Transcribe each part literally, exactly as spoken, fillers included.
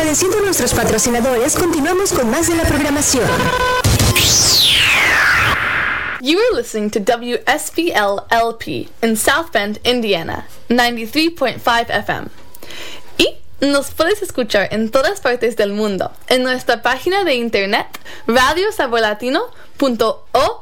Agradeciendo a nuestros patrocinadores, continuamos con más de la programación. You are listening to W S B L L P in South Bend, Indiana, ninety-three point five F M. Y nos puedes escuchar en todas partes del mundo en nuestra página de internet radio sabor latino punto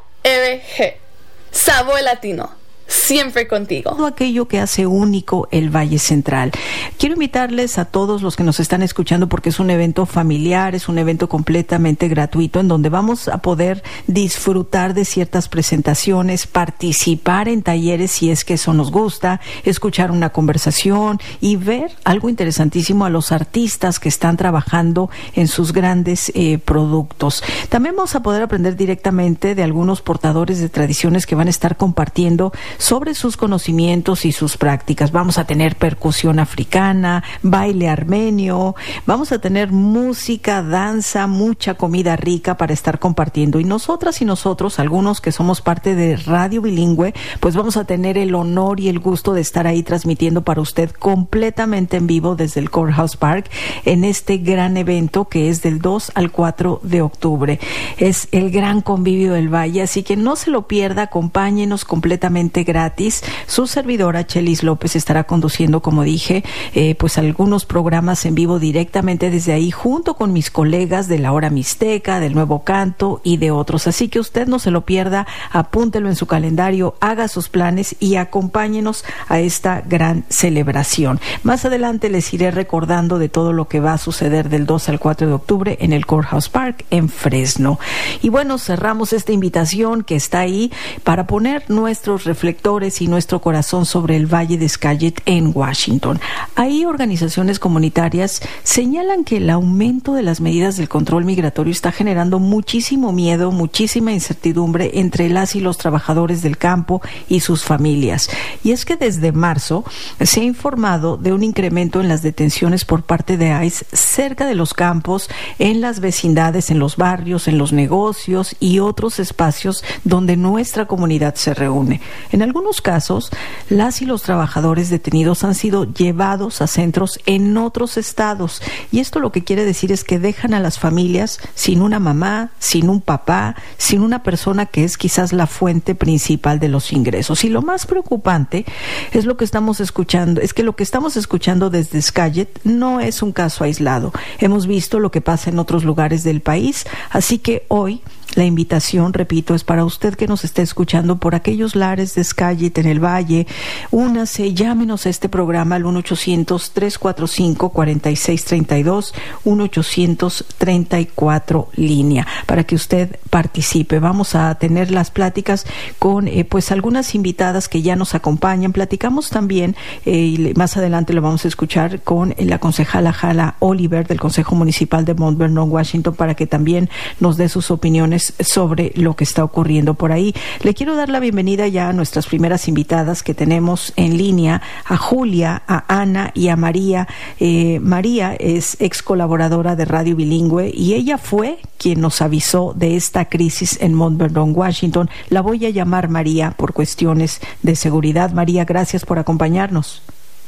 org. Sabor Latino, siempre contigo. Todo aquello que hace único el Valle Central. Quiero invitarles a todos los que nos están escuchando porque es un evento familiar, es un evento completamente gratuito en donde vamos a poder disfrutar de ciertas presentaciones, participar en talleres si es que eso nos gusta, escuchar una conversación y ver algo interesantísimo a los artistas que están trabajando en sus grandes eh, productos. También vamos a poder aprender directamente de algunos portadores de tradiciones que van a estar compartiendo sobre sus conocimientos y sus prácticas. Vamos a tener percusión africana, baile armenio, vamos a tener música, danza, mucha comida rica para estar compartiendo. Y nosotras y nosotros, algunos que somos parte de Radio Bilingüe, pues vamos a tener el honor y el gusto de estar ahí transmitiendo para usted completamente en vivo desde el Courthouse Park en este gran evento que es del dos al cuatro de octubre. Es el gran convivio del Valle, así que no se lo pierda, acompáñenos completamente gratis. Su servidora Chelis López estará conduciendo, como dije, eh, pues algunos programas en vivo directamente desde ahí, junto con mis colegas de la Hora Mixteca, del Nuevo Canto y de otros. Así que usted no se lo pierda, apúntelo en su calendario, haga sus planes y acompáñenos a esta gran celebración. Más adelante les iré recordando de todo lo que va a suceder del dos al cuatro de octubre en el Courthouse Park en Fresno. Y bueno, cerramos esta invitación que está ahí para poner nuestros reflectores y nuestro corazón sobre el Valle de Skagit en Washington. Ahí organizaciones comunitarias señalan que el aumento de las medidas del control migratorio está generando muchísimo miedo, muchísima incertidumbre entre las y los trabajadores del campo y sus familias. Y es que desde marzo se ha informado de un incremento en las detenciones por parte de ICE cerca de los campos, en las vecindades, en los barrios, en los negocios y otros espacios donde nuestra comunidad se reúne. En algunos casos, las y los trabajadores detenidos han sido llevados a centros en otros estados, y esto lo que quiere decir es que dejan a las familias sin una mamá, sin un papá, sin una persona que es quizás la fuente principal de los ingresos. Y lo más preocupante es lo que estamos escuchando, es que lo que estamos escuchando desde Skagit no es un caso aislado. Hemos visto lo que pasa en otros lugares del país, así que hoy la invitación, repito, es para usted que nos esté escuchando por aquellos lares de Skagit en el Valle. Únase, llámenos a este programa al uno ochocientos, tres cuatro cinco, cuatro seis tres dos, uno ochocientos treinta y cuatro línea, para que usted participe. Vamos a tener las pláticas con eh, pues algunas invitadas que ya nos acompañan. Platicamos también, eh, y más adelante lo vamos a escuchar, con eh, la concejala Hala Oliver del Consejo Municipal de Mount Vernon, Washington, para que también nos dé sus opiniones sobre lo que está ocurriendo por ahí. Le quiero dar la bienvenida ya a nuestras primeras invitadas que tenemos en línea, a Julia, a Ana y a María. Eh, María es ex colaboradora de Radio Bilingüe y ella fue quien nos avisó de esta crisis en Mount Vernon, Washington. La voy a llamar María por cuestiones de seguridad. María, gracias por acompañarnos.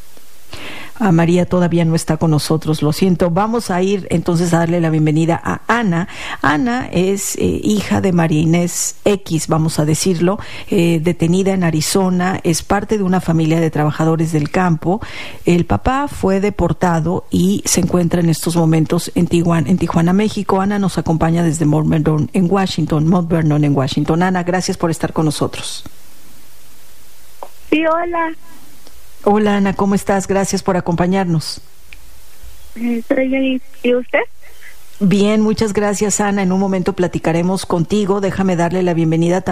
A María todavía no está con nosotros, lo siento. Vamos a ir entonces a darle la bienvenida a Ana. Ana es eh, hija de María Inés X, vamos a decirlo, eh, detenida en Arizona, es parte de una familia de trabajadores del campo. El papá fue deportado y se encuentra en estos momentos en Tijuana, en Tijuana, México. Ana nos acompaña desde Mount Vernon en Washington, Mount Vernon en Washington. Ana, gracias por estar con nosotros. Sí, hola. Hola Ana, ¿cómo estás? Gracias por acompañarnos. Estoy bien, ¿y usted? Bien, muchas gracias Ana. En un momento platicaremos contigo. Déjame darle la bienvenida también